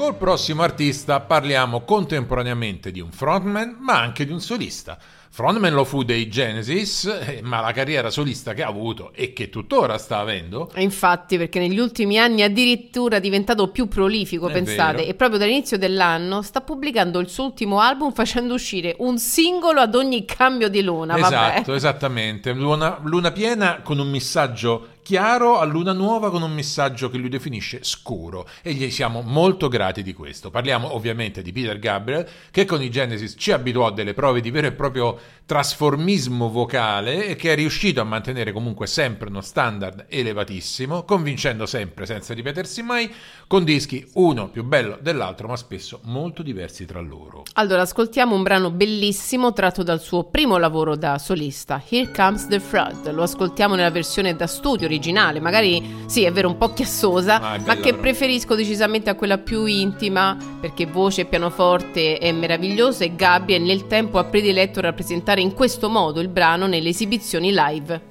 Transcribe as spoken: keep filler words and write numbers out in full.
Col prossimo artista parliamo contemporaneamente di un frontman ma anche di un solista. Frontman lo fu dei Genesis, ma la carriera solista che ha avuto e che tuttora sta avendo. Infatti, perché negli ultimi anni addirittura è diventato più prolifico, È pensate, vero. e proprio dall'inizio dell'anno sta pubblicando il suo ultimo album facendo uscire un singolo ad ogni cambio di luna. Esatto, Vabbè. esattamente. Luna, luna piena con un messaggio chiaro, a luna nuova con un messaggio che lui definisce scuro, e gli siamo molto grati di questo. Parliamo ovviamente di Peter Gabriel, che con i Genesis ci abituò a delle prove di vero e proprio trasformismo vocale e che è riuscito a mantenere comunque sempre uno standard elevatissimo, convincendo sempre senza ripetersi mai, con dischi uno più bello dell'altro ma spesso molto diversi tra loro. Allora, ascoltiamo un brano bellissimo tratto dal suo primo lavoro da solista, Here Comes the Flood. Lo ascoltiamo nella versione da studio originale, magari sì, è vero, un po' chiassosa, Ah, ma che allora. preferisco decisamente a quella più intima, perché voce e pianoforte è meraviglioso e Gabriel nel tempo ha prediletto rappresentare in questo modo il brano nelle esibizioni live.